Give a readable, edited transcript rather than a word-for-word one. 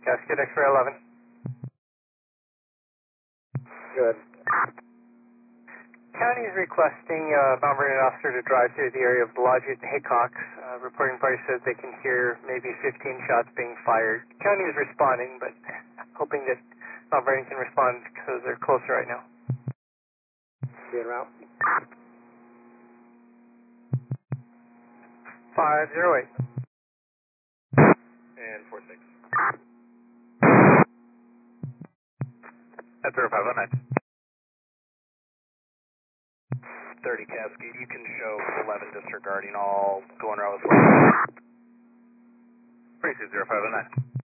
Cascade X-ray 11. Good. County is requesting Mount Vernon officer to drive through the area of Bellagio and Hickox. Reporting party says they can hear maybe 15 shots being fired. County is responding, but hoping that Mount Vernon can respond because they're closer right now. Be en route. 508. And 46. At 0509. 30 Cascade, you can show 11 disregarding all going around with 320 509.